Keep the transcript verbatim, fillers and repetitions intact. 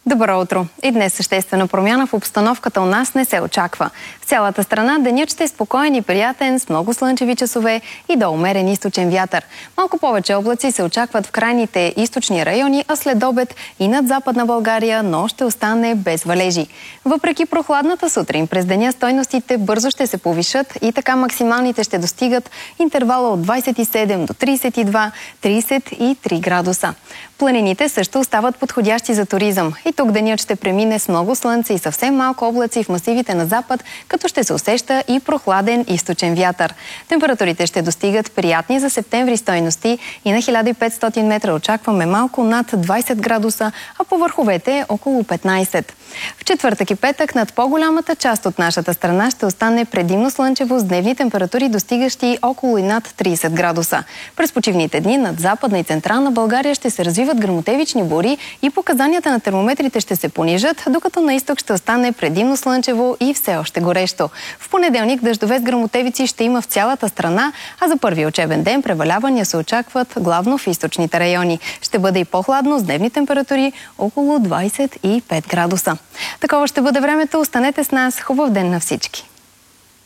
Добро утро! И днес съществена промяна в обстановката у нас не се очаква. В цялата страна денят ще е спокоен и приятен, с много слънчеви часове и до умерен източен вятър. Малко повече облаци се очакват в крайните източни райони, а след обед и над Западна България, но ще остане без валежи. Въпреки прохладната сутрин, през деня стойностите бързо ще се повишат и така максималните ще достигат интервала от двадесет и седем до тридесет и два - тридесет и три градуса. Планините също остават подходящи за туризъм. И тук денят ще премине с много слънце и съвсем малко облаци в масивите на запад, като ще се усеща и прохладен източен вятър. Температурите ще достигат приятни за септември стойности и на хиляда и петстотин метра очакваме малко над двадесет градуса, а по върховете около петнадесет. В четвъртък и петък над по-голямата част от нашата страна ще остане предимно слънчево с дневни температури, достигащи около и над тридесет градуса. През почивните дни над Западна и Централна България ще се развиват гръмотевични бури и показанията на термометрите ще се понижат, докато на изток ще остане предимно слънчево и все още горещо. В понеделник дъждове с гръмотевици ще има в цялата страна, а за първия учебен ден превалявания се очакват главно в източните райони. Ще бъде и по-хладно с дневни температури около двадесет и пет градуса. Такова ще бъде времето. Останете с нас. Хубав ден на всички!